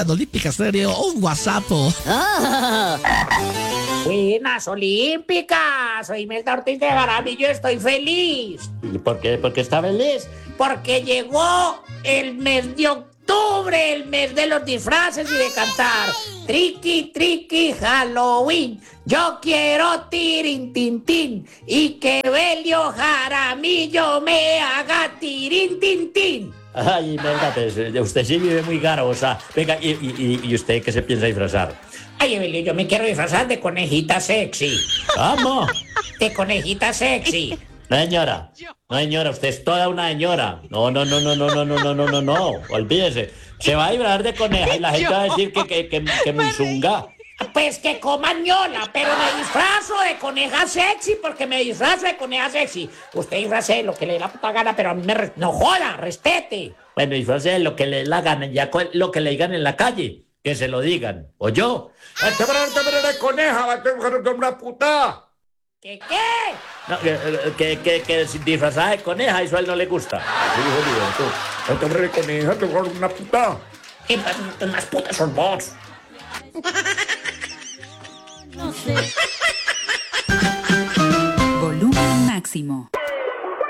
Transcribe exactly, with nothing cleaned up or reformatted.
Emisora de Olímpica Estéreo, un WhatsApp. Buenas Olímpicas, soy Imelda Ortiz de Jaramillo, estoy feliz. ¿Y por qué? ¿Por qué está feliz? Porque llegó el mes de octubre, el mes de los disfraces y de cantar. Triqui, triqui, Halloween. Yo quiero tirin, tin, tin. Y que Belio Jaramillo me haga tirin, tin, tin. Ay, venga, pues, usted sí vive muy garosa. Venga, ¿y, y, y usted qué se piensa disfrazar? Ay, Evelio, yo me quiero disfrazar de conejita sexy. ¿Cómo? De conejita sexy. No, señora. No, señora, usted es toda una señora. No, no, no, no, no, no, no, no, no, no, no. Olvídese. Se va a disfrazar de coneja y la gente va a decir que, que, que, que muy zunga. Pues que coman ñola, pero me disfrazo de coneja sexy porque me disfrazo de coneja sexy. Usted disfrace lo que le dé la puta gana, pero a mí me... Re... No joda, respete. Bueno, disfrace de lo que le dé la gana, ya lo que le digan en la calle. Que se lo digan. ¿O yo? ¡Este brazo de coneja! ¡Va a tener una puta! ¿Qué qué? No, que, que, que, que disfrazada de coneja, eso a él no le gusta. Sí, jodido, ¡este hombre de coneja te va a dar una puta! ¿Qué más, más putas son vos? Volumen máximo.